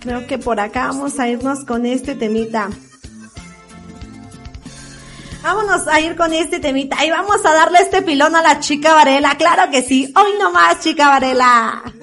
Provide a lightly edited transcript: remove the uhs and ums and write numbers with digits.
Creo que por acá vamos a irnos con este temita. Vámonos a ir con este temita y vamos a darle este pilón a la Chica Varela. Claro que sí. Hoy nomás, Chica Varela.